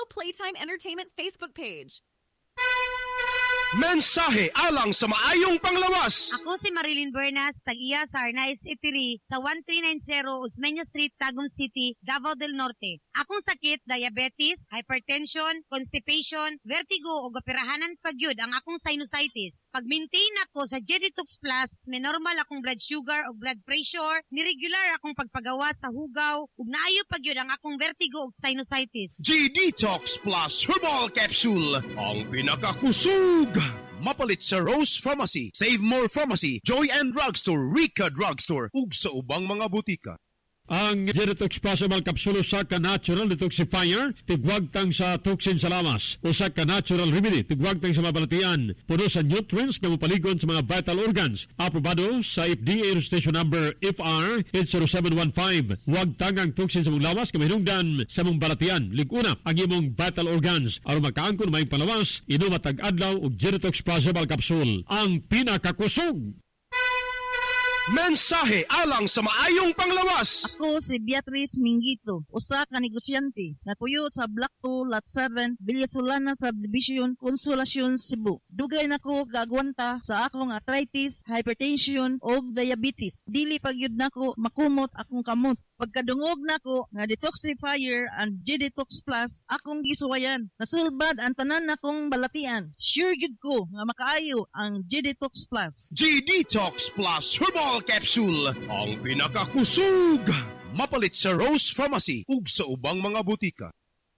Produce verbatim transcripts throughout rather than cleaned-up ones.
Playtime Entertainment Facebook page. Mensahe alang sa maayong panglawas. Ako si Marilyn Bernas, tag-iya sa Arnaiz Eatery sa one three nine zero Osmeña Street, Tagum City, Davao del Norte. Akong sakit, diabetes, hypertension, constipation, vertigo o gapirahanan pagyud ang akong sinusitis. Pag-maintain ako sa G-Detox Plus, may normal akong blood sugar o blood pressure, niregular akong pagpagawa sa hugaw, ug naayo pagyud ang akong vertigo o sinusitis. G-Detox Plus Herbal Capsule, ang pinakakusog. Mapalit sa Rose Pharmacy, Save More Pharmacy, Joy and Drugstore, Rica Drugstore, ug sa ubang mga butika. Ang G-Detox Plus Herbal Capsule sa ka-natural detoxifier, tigwagtang sa toxin sa lamas. O sa ka-natural remedy, tigwagtang sa mabalatian. Puno sa nutrients na mapaligon sa mga vital organs. Aprobado sa F D A registration number F R eight zero seven one five. Wagtang ang toxin sa mong lawas, kamahinungdan sa mong balatian. Liguna ang imong vital organs. Aron makaangkon may palawas, inom at tag-adlaw o G-Detox Plus Herbal Capsule. Ang pinakakusog. Mensahe alang sa maayong panglawas. Ako si Beatrice Mingito, usa ka negosyante, napuyo sa Block two, Lot seven, Villasolana Subdivision, Consolacion, Cebu. Dugay nako gagwanta sa akong arthritis, hypertension o diabetes. Dili pagyud nako makumot akong kamot. Pagkadungog nako nga detoxifier and G-Detox Plus, akong gisuwayan. Nasulbad ang tanan nakong balatian. Sure gid ko nga makaayo ang G-Detox Plus. G-Detox Plus Herbal Capsule, ang pinakakusog. Mapalit sa Rose Pharmacy ug sa ubang mga butika.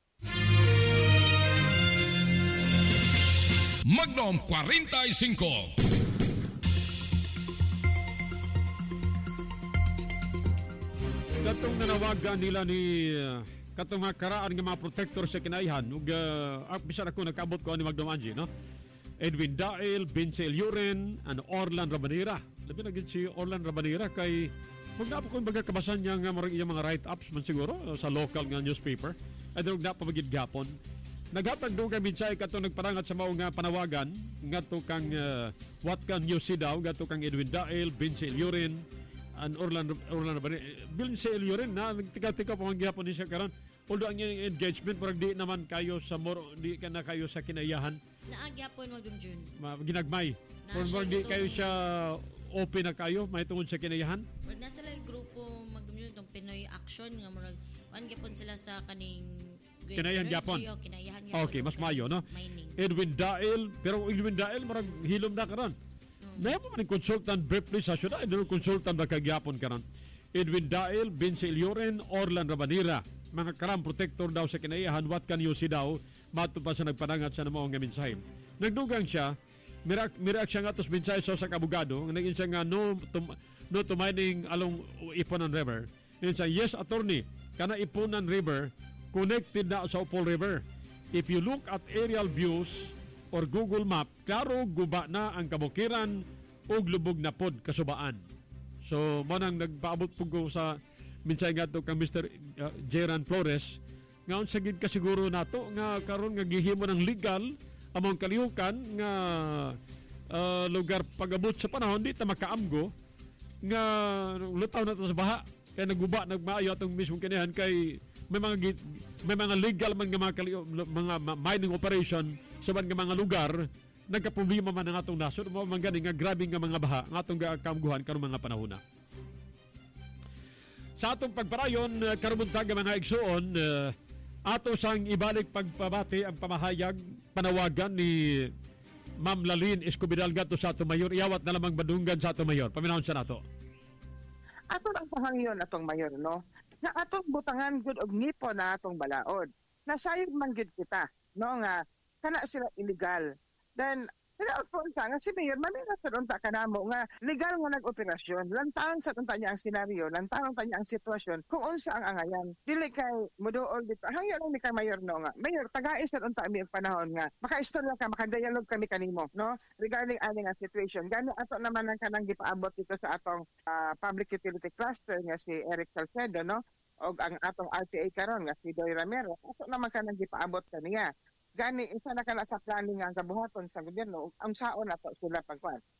Magnum forty-five. Katong nanawagan nila ni uh, katong mga karaan nga mga protector sa kinaihan ug uh, bisan ako nagkaabot ko ni Magnum Angie, no? Edwin Dael, Vince Elioren, and Orlan Rabanera. Labi na gid si Orlan Rabanera kay wag na po kung baga kabasan niya nga marang iyang mga write-ups man siguro uh, sa local nga newspaper. Ay wag na pa magid gapon. Naghatag do kami sa katong nagparangat sa mao nga panawagan ngadto kang uh, what can you see daw ngadto kang Edwin Dael, Vince Elioren, and Orlando Orlando ba bilin sa Elio rin na nagtika-tika pa man gyapon ni siya karon, although ang iyang engagement parang di naman kayo sa more di ka na kayo sa kinayahan naagyapon Magdum June ma ginagmay kung more di kayo siya open na kayo may tungod sa kinayahan or nasa lang grupo Magdum June tong Pinoy Action nga murag an gyapon sila sa kaning kinayahan gyapon oh, kinayahan gyapon okay mas mayo no mining. Edwin Dael pero Edwin Dael marag hilom na karon. May mo man consultant briefly sa syudad, ay consultant ba kagyapon karon. Edwin Dael, Vince Elioren, Orlan Rabanera, mga karam protector daw sa kinaiyahan, what can you see daw, mato pa sa nagpanangat sa namang nga mensahe. Nagdugang siya, mirak mirak siya nga tos mensahe sa sa kabugado, naging siya nga no to, no to mining along Iponan River. Yun siya, yes attorney, kana Iponan River connected na sa Opol River. If you look at aerial views or Google Map, klaro guba na ang kabukiran ug lubog na pod kasubaan. So, mo nang nagpaabot po ko sa minsay nga to kang Mister Uh, Jeran Flores, ngayon sa gid kasiguro nato nga karon nga gihimo ng legal among kalihukan nga uh, lugar pagabot sa panahon di ta makaamgo nga lutaw na to sa baha kay naguba nagmaayo atong mismong kanihan kay may mga may mga legal man nga mga, kali- mga mining operation sa man nga mga lugar nagkaproblema man ang atong nasod mo man gani nga grabe nga mga baha ang atong kaamguhan karon mga panahon na. Sa atong pagparayon karon buntag mga igsuon uh, ato sang ibalik pagpabati ang pamahayag panawagan ni Ma'am Lalin Escobidal gadto sa ato mayor iyawat na lamang badunggan sa ato mayor paminahon sa nato. Ato ang pahangyon atong mayor no na atong butangan gud og nipo na atong balaod. Nasayod man gid kita no nga kana sila illegal. Then Pero po sa nga si Mayor, mamina sa unta ka na mo nga legal nga nag-operasyon. Lantaon sa unta niya ang senaryo, lantaon ta niya ang sitwasyon, kung unsa ang angayan. Dili kay muduol dito. Hangyo lang ni kay Mayor no nga. Mayor, tagais sa unta mi panahon nga. Maka-istorya ka, maka-dialogue kami kanimo, no? Regarding ani nga situation. Gani ato naman ang kanang gipaabot dito sa atong uh, public utility cluster nga si Eric Salcedo, no? O ang atong R T A karon nga si Doy Ramiro. Ato naman kanang gipaabot kaniya. Gani isa na kana sa planning nga kabuhaton sa gobyerno ang saon nato sila pagkuan